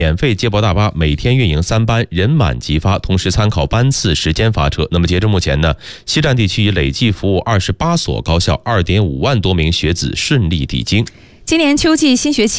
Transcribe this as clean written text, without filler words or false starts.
免费接驳大巴每天运营3班，人满即发，同时参考班次时间发车。那么截至目前呢，西站地区累计服务28所高校，2.5万多名学子顺利抵京。 今年秋季新学期